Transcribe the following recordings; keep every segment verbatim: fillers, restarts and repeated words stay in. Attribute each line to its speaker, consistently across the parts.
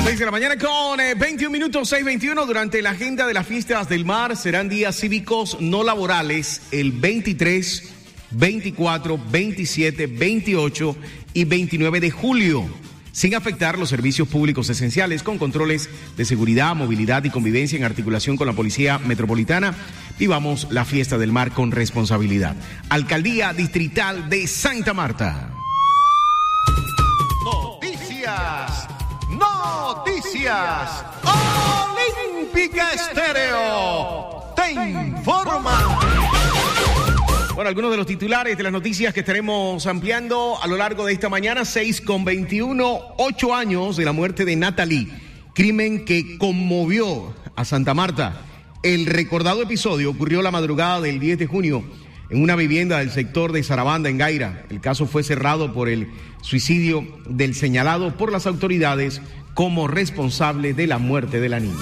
Speaker 1: seis de la mañana con eh, veintiún minutos, seis veintiuno. Durante la agenda de las fiestas del mar serán días cívicos no laborales el veintitrés, veinticuatro, veintisiete, veintiocho y veintinueve de julio, sin afectar los servicios públicos esenciales, con controles de seguridad, movilidad y convivencia en articulación con la Policía Metropolitana. Vivamos la fiesta del mar con responsabilidad. Alcaldía Distrital de Santa Marta. Noticias. Noticias. Olímpica Estéreo te informa. Bueno, algunos de los titulares de las noticias que estaremos ampliando a lo largo de esta mañana. Seis con veintiuno, ocho años de la muerte de Natalie, crimen que conmovió a Santa Marta. El recordado episodio ocurrió la madrugada del diez de junio en una vivienda del sector de Sarabanda, en Gaira. El caso fue cerrado por el suicidio del señalado por las autoridades como responsable de la muerte de la niña.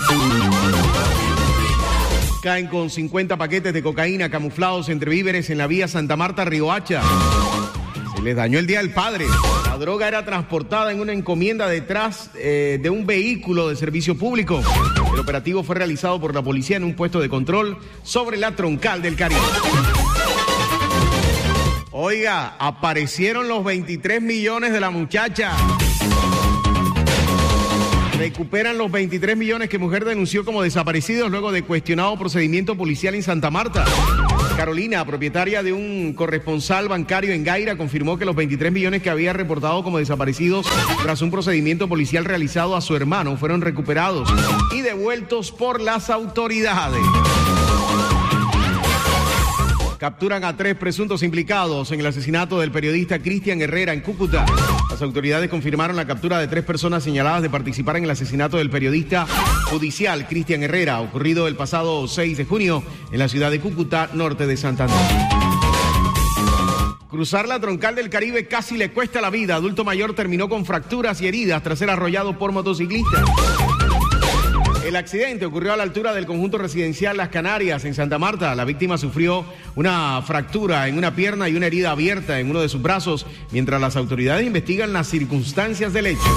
Speaker 1: Caen con cincuenta paquetes de cocaína camuflados entre víveres en la vía Santa Marta-Riohacha. Se les dañó el día del padre. La droga era transportada en una encomienda detrás eh, de un vehículo de servicio público. El operativo fue realizado por la policía en un puesto de control sobre la troncal del Caribe. Oiga, aparecieron los veintitrés millones de la muchacha. Recuperan los veintitrés millones que mujer denunció como desaparecidos luego de cuestionado procedimiento policial en Santa Marta. Carolina, propietaria de un corresponsal bancario en Gaira, confirmó que los veintitrés millones que había reportado como desaparecidos tras un procedimiento policial realizado a su hermano fueron recuperados y devueltos por las autoridades. Capturan a tres presuntos implicados en el asesinato del periodista Cristian Herrera en Cúcuta. Las autoridades confirmaron la captura de tres personas señaladas de participar en el asesinato del periodista judicial Cristian Herrera, ocurrido el pasado seis de junio en la ciudad de Cúcuta, norte de Santander. Cruzar la troncal del Caribe casi le cuesta la vida. Adulto mayor terminó con fracturas y heridas tras ser arrollado por motociclistas. El accidente ocurrió a la altura del conjunto residencial Las Canarias, en Santa Marta. La víctima sufrió una fractura en una pierna y una herida abierta en uno de sus brazos, mientras las autoridades investigan las circunstancias del hecho.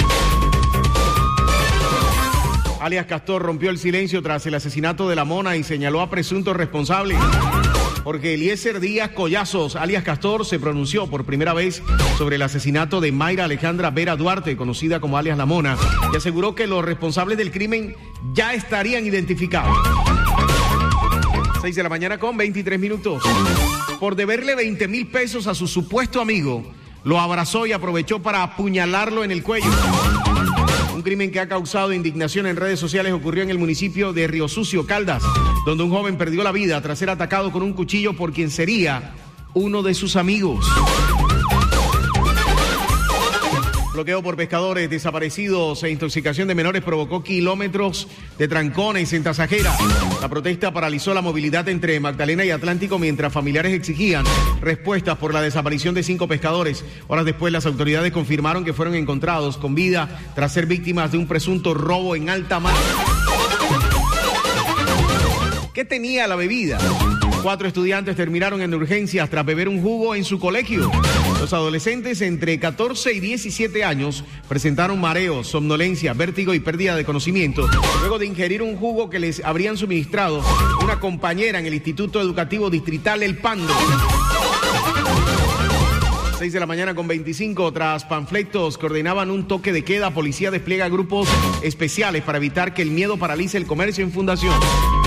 Speaker 1: Alias Castor rompió el silencio tras el asesinato de la Mona y señaló a presuntos responsables. Jorge Eliezer Díaz Collazos, alias Castor, se pronunció por primera vez sobre el asesinato de Mayra Alejandra Vera Duarte, conocida como alias La Mona, y aseguró que los responsables del crimen ya estarían identificados. seis de la mañana con veintitrés minutos. Por deberle veinte mil pesos a su supuesto amigo, lo abrazó y aprovechó para apuñalarlo en el cuello. Un crimen que ha causado indignación en redes sociales ocurrió en el municipio de Río Sucio, Caldas, donde un joven perdió la vida tras ser atacado con un cuchillo por quien sería uno de sus amigos. Bloqueo por pescadores desaparecidos e intoxicación de menores provocó kilómetros de trancones en Tasajera. La protesta paralizó la movilidad entre Magdalena y Atlántico mientras familiares exigían respuestas por la desaparición de cinco pescadores. Horas después, las autoridades confirmaron que fueron encontrados con vida tras ser víctimas de un presunto robo en alta mar. ¿Qué tenía la bebida? Cuatro estudiantes terminaron en urgencias tras beber un jugo en su colegio. Los adolescentes entre catorce y diecisiete años presentaron mareos, somnolencia, vértigo y pérdida de conocimiento luego de ingerir un jugo que les habrían suministrado una compañera en el Instituto Educativo Distrital El Pando. seis de la mañana con veinticinco, tras panfletos que ordenaban un toque de queda, policía despliega grupos especiales para evitar que el miedo paralice el comercio en Fundación.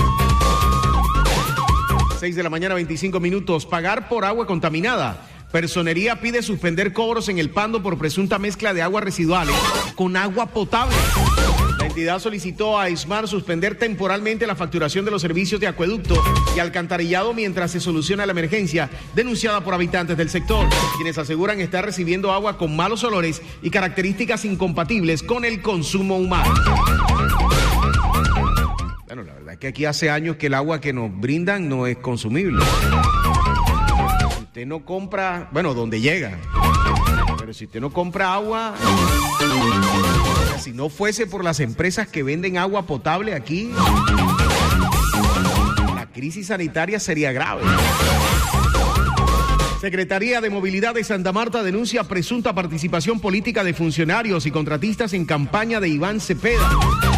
Speaker 1: seis de la mañana, veinticinco minutos. Pagar por agua contaminada. Personería pide suspender cobros en El Pando por presunta mezcla de aguas residuales con agua potable. La entidad solicitó a Ismar suspender temporalmente la facturación de los servicios de acueducto y alcantarillado mientras se soluciona la emergencia denunciada por habitantes del sector, quienes aseguran estar recibiendo agua con malos olores y características incompatibles con el consumo humano. Bueno, la verdad es que aquí hace años que el agua que nos brindan no es consumible. Si usted no compra, bueno, donde llega, pero si usted no compra agua, si no fuese por las empresas que venden agua potable aquí, la crisis sanitaria sería grave. Secretaría de Movilidad de Santa Marta denuncia presunta participación política de funcionarios y contratistas en campaña de Iván Cepeda.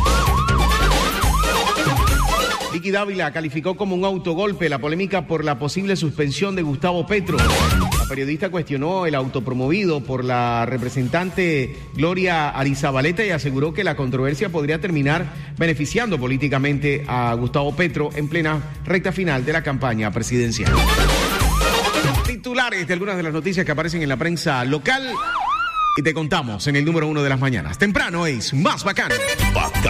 Speaker 1: Vicky Dávila calificó como un autogolpe la polémica por la posible suspensión de Gustavo Petro. La periodista cuestionó el autopromovido por la representante Gloria Arizabaleta y aseguró que la controversia podría terminar beneficiando políticamente a Gustavo Petro en plena recta final de la campaña presidencial. Titulares de algunas de las noticias que aparecen en la prensa local y te contamos en el número uno de las mañanas. Temprano es más bacán. Bacán.